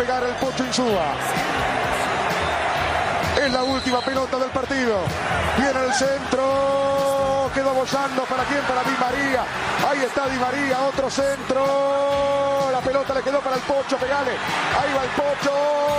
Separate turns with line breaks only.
pegar el Pocho Insúa. Es la última pelota del partido. Viene el centro. Quedó gozando. ¿Para quién? Para Di María. Ahí está Di María. Otro centro. La pelota le quedó para el Pocho. Pegale. Ahí va el Pocho.